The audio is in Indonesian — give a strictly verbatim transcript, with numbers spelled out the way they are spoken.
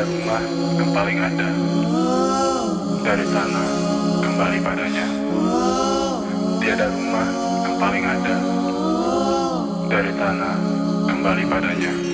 rumah yang paling ada. Dari sana kembali padanya. Tiada rumah yang paling ada. Dari sana kembali padanya.